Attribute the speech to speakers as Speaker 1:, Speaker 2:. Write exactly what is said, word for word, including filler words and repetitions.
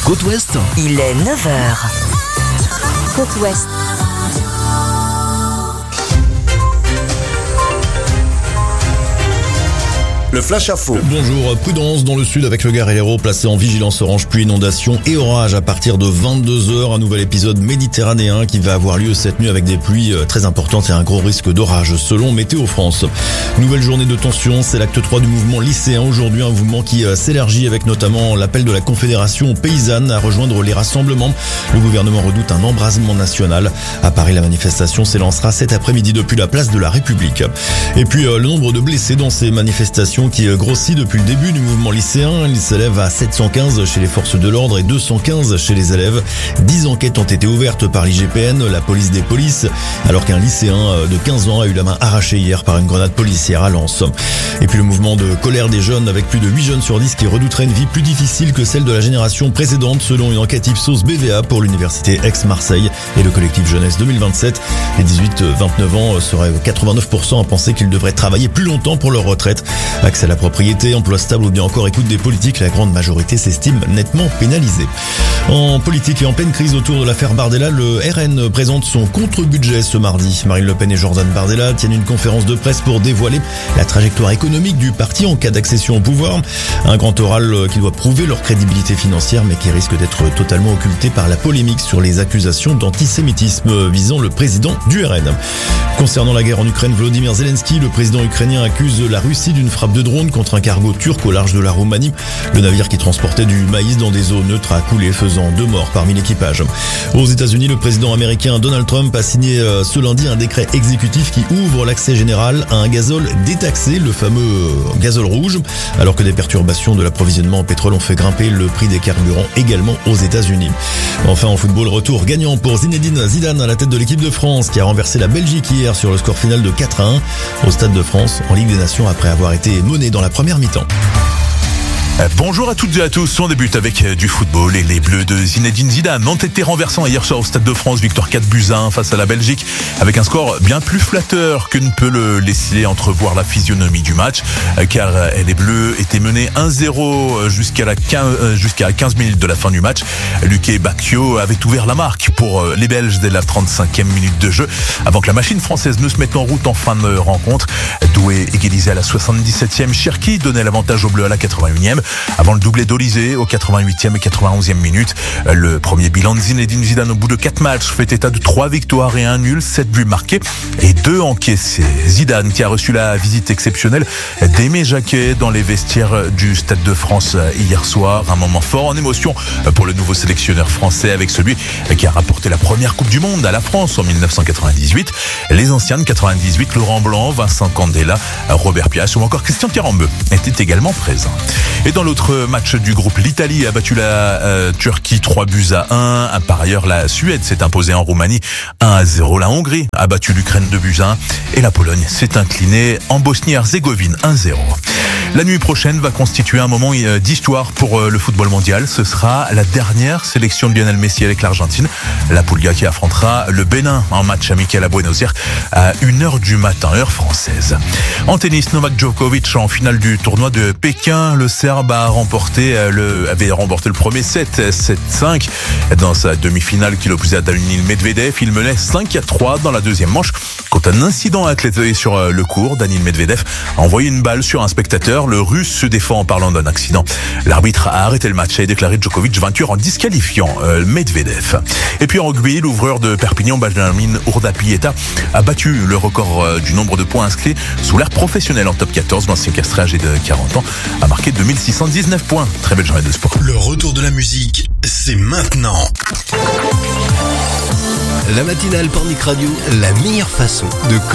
Speaker 1: Côte Ouest.
Speaker 2: Il est neuf heures. Côte Ouest.
Speaker 3: Le flash à faux.
Speaker 4: Bonjour, prudence dans le sud avec le Gard et l'Hérault placés en vigilance orange pluie, inondation et orage à partir de vingt-deux heures. Un nouvel épisode méditerranéen qui va avoir lieu cette nuit avec des pluies très importantes et un gros risque d'orage selon Météo France. Nouvelle journée de tension, c'est l'acte trois du mouvement lycéen aujourd'hui, un mouvement qui s'élargit avec notamment l'appel de la Confédération paysanne à rejoindre les rassemblements. Le gouvernement redoute un embrasement national. À Paris, la manifestation s'élancera cet après-midi depuis la place de la République. Et puis le nombre de blessés dans ces manifestations qui grossit depuis le début du mouvement lycéen. Il s'élève à sept cent quinze chez les forces de l'ordre et deux cent quinze chez les élèves. dix enquêtes ont été ouvertes par l'I G P N, la police des polices, alors qu'un lycéen de quinze ans a eu la main arrachée hier par une grenade policière à Lens. Et puis le mouvement de colère des jeunes avec plus de huit jeunes sur dix qui redouteraient une vie plus difficile que celle de la génération précédente selon une enquête Ipsos B V A pour l'université Aix-Marseille et le collectif Jeunesse deux mille vingt-sept. Les dix-huit vingt-neuf ans seraient quatre-vingt-neuf pour cent à penser qu'ils devraient travailler plus longtemps pour leur retraite. Accès à la propriété, emploi stable ou bien encore écoute des politiques, la grande majorité s'estime nettement pénalisée. En politique et en pleine crise autour de l'affaire Bardella, le R N présente son contre-budget ce mardi. Marine Le Pen et Jordan Bardella tiennent une conférence de presse pour dévoiler la trajectoire économique du parti en cas d'accession au pouvoir. Un grand oral qui doit prouver leur crédibilité financière mais qui risque d'être totalement occulté par la polémique sur les accusations d'antisémitisme visant le président du R N. Concernant la guerre en Ukraine, Volodymyr Zelensky, le président ukrainien, accuse la Russie d'une frappe de drone contre un cargo turc au large de la Roumanie. Le navire qui transportait du maïs dans des eaux neutres a coulé, faisant deux morts parmi l'équipage. Aux États-Unis, le président américain Donald Trump a signé ce lundi un décret exécutif qui ouvre l'accès général à un gazole détaxé, le fameux gazole rouge, alors que des perturbations de l'approvisionnement en pétrole ont fait grimper le prix des carburants également aux États-Unis. Enfin, en football, retour gagnant pour Zinedine Zidane à la tête de l'équipe de France qui a renversé la Belgique hier sur le score final de quatre à un au Stade de France en Ligue des Nations après avoir été mené dans la première mi-temps.
Speaker 5: Bonjour à toutes et à tous, on débute avec du football et les Bleus de Zinedine Zidane ont été renversants hier soir au Stade de France, victoire quatre buts à un face à la Belgique avec un score bien plus flatteur que ne peut le laisser entrevoir la physionomie du match car les Bleus étaient menés un zéro jusqu'à la quinze, jusqu'à quinze minutes de la fin du match. Luque Bacchio avait ouvert la marque pour les Belges dès la trente-cinquième minute de jeu avant que la machine française ne se mette en route en fin de rencontre. Doué égalisait à la soixante-dix-septième, Cherki donnait l'avantage aux Bleus à la quatre-vingt-unième. Avant le doublé d'Olysée au quatre-vingt-huitième et quatre-vingt-onzième minute. Le premier bilan de Zinedine Zidane au bout de quatre matchs fait état de trois victoires et un nul, sept buts marqués et deux encaissés. Zidane qui a reçu la visite exceptionnelle d'Aimé Jacquet dans les vestiaires du Stade de France hier soir. Un moment fort en émotion pour le nouveau sélectionneur français avec celui qui a rapporté la première Coupe du Monde à la France en mille neuf cent quatre-vingt-dix-huit. Les anciens de quatre-vingt-dix-huit, Laurent Blanc, Vincent Candela, Robert Piach ou encore Christian Tierambeu étaient également présents. Et dans l'autre match du groupe, l'Italie a battu la euh, Turquie trois buts à un. Par ailleurs, la Suède s'est imposée en Roumanie un à zéro. La Hongrie a battu l'Ukraine deux buts à un. Et la Pologne s'est inclinée en Bosnie-Herzégovine un zéro. La nuit prochaine va constituer un moment d'histoire pour le football mondial. Ce sera la dernière sélection de Lionel Messi avec l'Argentine. La Pulga qui affrontera le Bénin en match amical à Buenos Aires à une heure du matin, heure française. En tennis, Novak Djokovic en finale du tournoi de Pékin. Le Serbe a remporté le, avait remporté le premier set, sept cinq. Dans sa demi-finale qu'il opposait à Daniil Medvedev, il menait cinq à trois dans la deuxième manche. Quand un incident a éclaté sur le court, Daniil Medvedev a envoyé une balle sur un spectateur. Le Russe se défend en parlant d'un accident. L'arbitre a arrêté le match et déclaré Djokovic vainqueur en disqualifiant euh, Medvedev. Et puis en rugby, l'ouvreur de Perpignan, Benjamin Urdapieta, a battu le record euh, du nombre de points inscrits sous l'ère professionnelle en top quatorze. L'ancien castré âgé de quarante ans a marqué deux mille six cent dix-neuf points. Très belle journée de sport.
Speaker 1: Le retour de la musique, c'est maintenant. La matinale Pornic Radio, la meilleure façon de